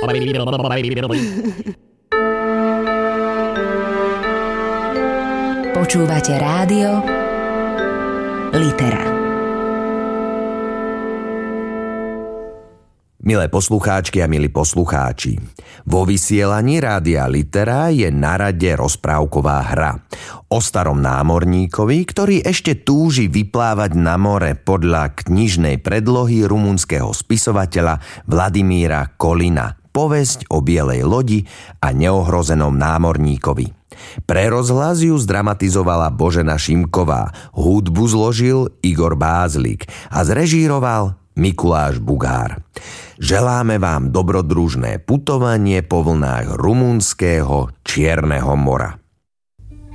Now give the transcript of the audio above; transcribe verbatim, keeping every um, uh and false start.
Počúvate rádio Litera. Milé poslucháčky a milí poslucháči, vo vysielaní Rádia Litera je na rade rozprávková hra o starom námorníkovi, ktorý ešte túži vyplávať na more podľa knižnej predlohy rumunského spisovateľa Vladimíra Kolina. Povesť o bielej lodi a neohrozenom námorníkovi. Pre rozhlas ju zdramatizovala Božena Šimková, hudbu zložil Igor Bázlik a zrežíroval Mikuláš Bugár. Želáme vám dobrodružné putovanie po vlnách rumunského Čierneho mora.